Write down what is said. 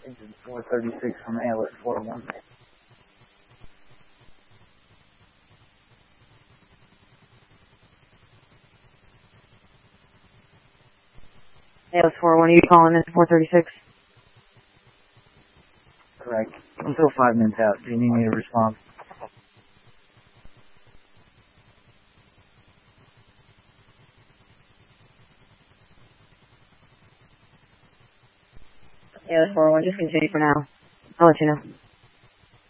Engine 436 from ALS 41. ALS 41, are you calling this 436? Correct. I'm still 5 minutes out. Do you need me to respond? ALS 41, just continue for now. I'll let you know.